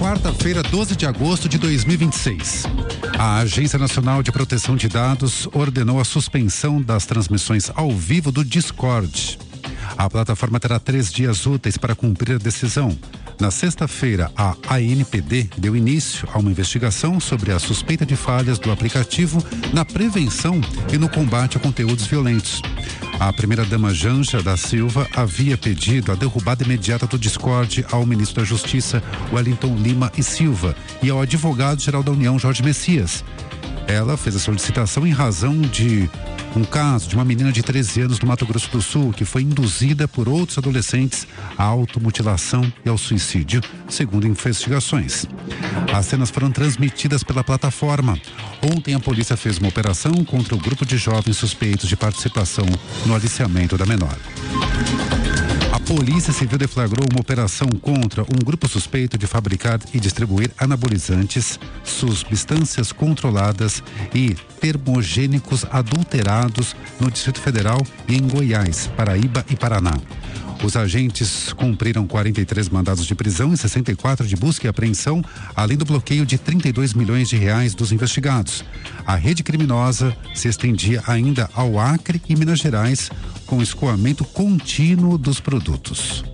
quarta-feira, 12 de agosto de 2026. A Agência Nacional de Proteção de Dados ordenou a suspensão das transmissões ao vivo do Discord. A plataforma terá 3 dias úteis para cumprir a decisão. Na sexta-feira, a ANPD deu início a uma investigação sobre a suspeita de falhas do aplicativo na prevenção e no combate a conteúdos violentos. A primeira-dama Janja da Silva havia pedido a derrubada imediata do Discord ao ministro da Justiça, Wellington Lima e Silva, e ao advogado-geral da União, Jorge Messias. Ela fez a solicitação em razão de um caso de uma menina de 13 anos no Mato Grosso do Sul que foi induzida por outros adolescentes à automutilação e ao suicídio, segundo investigações. As cenas foram transmitidas pela plataforma. Ontem a polícia fez uma operação contra o grupo de jovens suspeitos de participação no aliciamento da menor. A Polícia Civil deflagrou uma operação contra um grupo suspeito de fabricar e distribuir anabolizantes, substâncias controladas e termogênicos adulterados no Distrito Federal e em Goiás, Paraíba e Paraná. Os agentes cumpriram 43 mandados de prisão e 64 de busca e apreensão, além do bloqueio de 32 milhões de reais dos investigados. A rede criminosa se estendia ainda ao Acre e Minas Gerais, com escoamento contínuo dos produtos.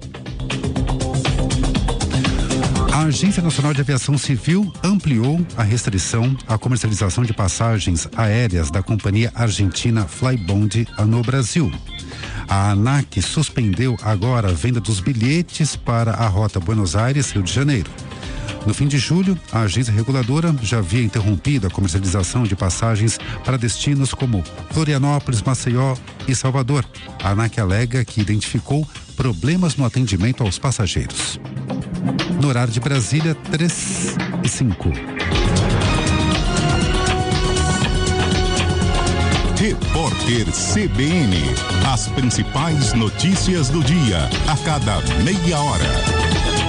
A Agência Nacional de Aviação Civil ampliou a restrição à comercialização de passagens aéreas da companhia argentina Flybond no Brasil. A ANAC suspendeu agora a venda dos bilhetes para a rota Buenos Aires-Rio de Janeiro. No fim de julho, a agência reguladora já havia interrompido a comercialização de passagens para destinos como Florianópolis, Maceió e Salvador. A ANAC alega que identificou problemas no atendimento aos passageiros. No horário de Brasília, 3h05. Repórter CBN. As principais notícias do dia, a cada meia hora.